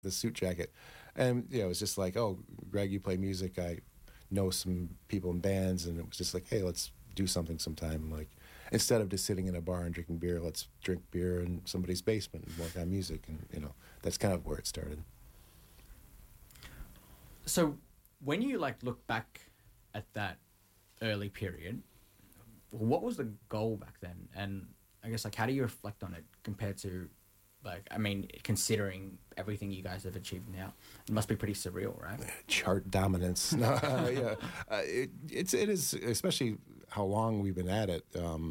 the suit jacket. And, you know, it was just like, oh, Greg, you play music. I know some people in bands. And it was just like, hey, let's do something sometime. Like, instead of just sitting in a bar and drinking beer, let's drink beer in somebody's basement and work on music. And, you know, that's kind of where it started. So when you like look back at that early period, what was the goal back then? And I guess like how do you reflect on it compared to like, I mean, considering everything you guys have achieved now, it must be pretty surreal, right? Chart dominance. No, yeah, it is, especially how long we've been at it.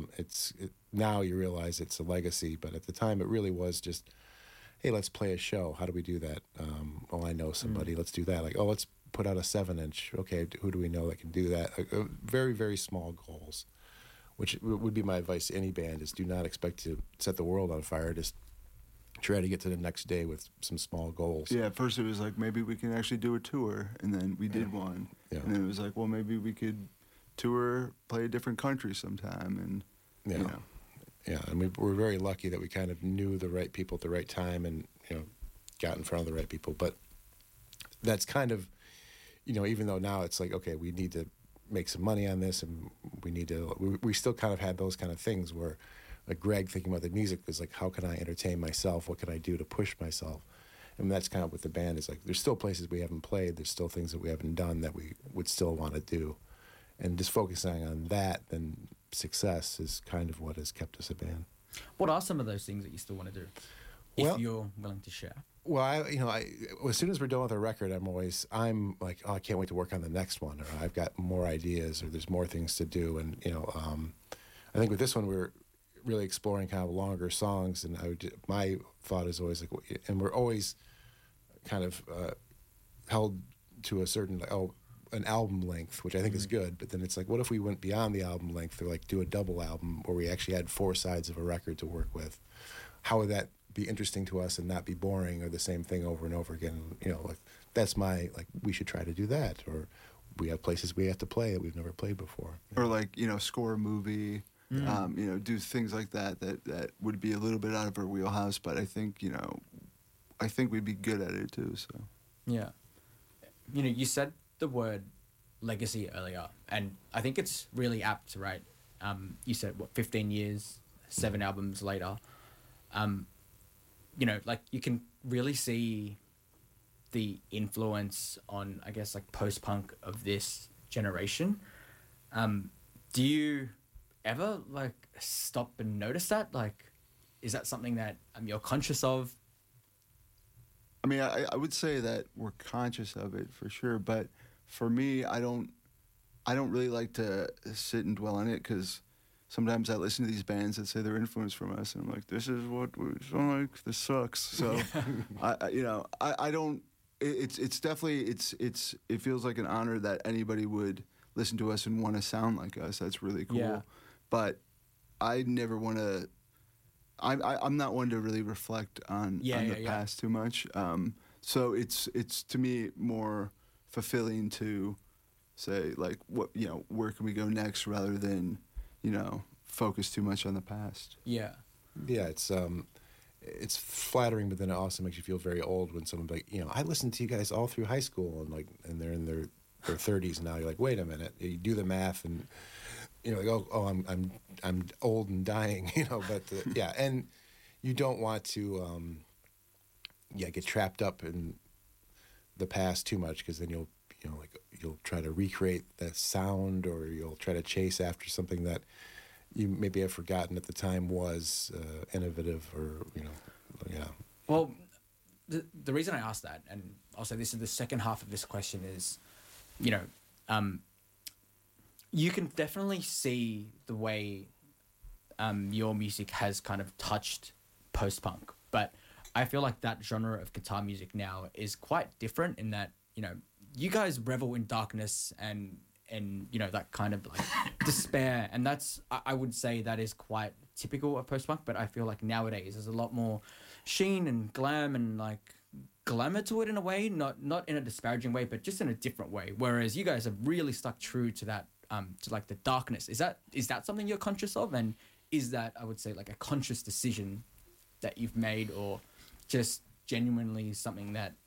Now you realize it's a legacy, but at the time it really was just, hey, let's play a show. How do we do that? Oh, I know somebody. Let's do that. Like, oh, let's put out a 7-inch. Okay, who do we know that can do that? Like, very, very small goals, which would be my advice to any band, is do not expect to set the world on fire. Just try to get to the next day with some small goals. Yeah, at first it was like, maybe we can actually do a tour, and then we did one. Yeah. And then it was like, well, maybe we could tour, play a different country sometime, and, Yeah. you know. Yeah, and we're very lucky that we kind of knew the right people at the right time and, you know, got in front of the right people. But that's kind of, you know, even though now it's like, okay, we need to make some money on this, and we still kind of had those kind of things where, like Greg thinking about the music was like, how can I entertain myself? What can I do to push myself? And that's kind of what the band is like. There's still places we haven't played. There's still things that we haven't done that we would still want to do. And just focusing on that, then success is kind of what has kept us a band. What are some of those things that you still want to do, if you're willing to share? Well, as soon as we're done with a record, I'm like, oh, I can't wait to work on the next one, or I've got more ideas, or there's more things to do. And, you know, I think with this one, we're really exploring kind of longer songs. And my thought is always like, and we're always kind of held to a certain, like, an album length, which I think is good. But then it's like, what if we went beyond the album length, or like do a double album where we actually had 4 sides of a record to work with? How would that be interesting to us and not be boring or the same thing over and over again? You know, like, that's we should try to do that. Or we have places we have to play that we've never played before. Or like, you know, score a movie, you know, do things like that would be a little bit out of our wheelhouse, but I think, you know, we'd be good at it too, so. Yeah. You know, you said the word legacy earlier, and I think it's really apt, right? You said, 15 years, 7 albums later. You know, like, you can really see the influence on, I guess, like, post-punk of this generation. Do you ever, like, stop and notice that? Like, is that something that you're conscious of? I mean, I would say that we're conscious of it for sure, but for me, I don't really like to sit and dwell on it, because sometimes I listen to these bands that say they're influenced from us, and I'm like, this is what we sound like. This sucks. So, I don't. It's definitely it feels like an honor that anybody would listen to us and want to sound like us. That's really cool. Yeah. But I never want to. I'm not one to really reflect on the past too much. So it's to me more fulfilling to say, like, what, you know, where can we go next, rather than, you know, focus too much on the past. Yeah. Yeah, it's flattering, but then it also makes you feel very old when someone, like, you know, I listened to you guys all through high school, and they're in their 30s now. You're like, wait a minute. You do the math, and, you know, like, oh, I'm old and dying, you know. But yeah, and you don't want to get trapped up in the past too much, because then you'll try to recreate that sound, or you'll try to chase after something that you maybe have forgotten at the time was innovative, or, you know, yeah. Well, the reason I asked that, and I'll say this is the second half of this question, is, you know, you can definitely see the way your music has kind of touched post-punk, but I feel like that genre of guitar music now is quite different in that, you know, you guys revel in darkness and you know, that kind of like despair, and that's, I would say that is quite typical of post-punk. But I feel like nowadays there's a lot more sheen and glam and like glamour to it in a way, not in a disparaging way, but just in a different way. Whereas you guys have really stuck true to that, to like the darkness. Is that something you're conscious of, and is that, I would say, like a conscious decision that you've made, or just genuinely something that